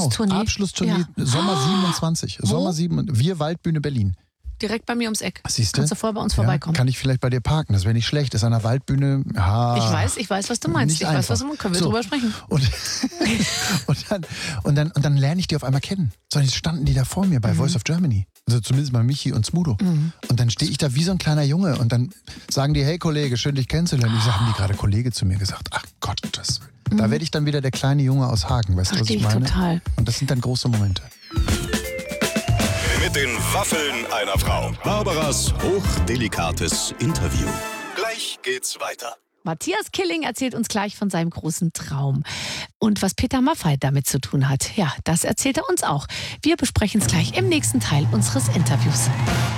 Abschlusstournee. Genau, Abschlusstournee, Ja. Sommer 27. Wo? Sommer 7, wir Waldbühne Berlin. Direkt bei mir ums Eck. Siehst du? Kannst du vorher bei uns Ja, vorbeikommen. kann ich vielleicht bei dir parken, das wäre nicht schlecht. Das ist an der Waldbühne. Ich weiß, was du meinst. Nicht Ich weiß, was einfach. können wir So. drüber sprechen. Und dann lerne ich die auf einmal kennen. So, jetzt standen die da vor mir bei Voice of Germany. Also zumindest bei Michi und Smudo. Und dann stehe ich da wie so ein kleiner Junge und dann sagen die, hey Kollege, schön dich kennenzulernen. Ich sage, haben die gerade Kollege zu mir gesagt? Ach Gott, da werde ich dann wieder der kleine Junge aus Hagen. Weißt du, was Verstehe ich ich meine? total. Und das sind dann große Momente. Mit den Waffeln einer Frau. Barbaras hochdelikates Interview. Gleich geht's weiter. Matthias Killing erzählt uns gleich von seinem großen Traum. Und was Peter Maffay damit zu tun hat, ja, das erzählt er uns auch. Wir besprechen es gleich im nächsten Teil unseres Interviews.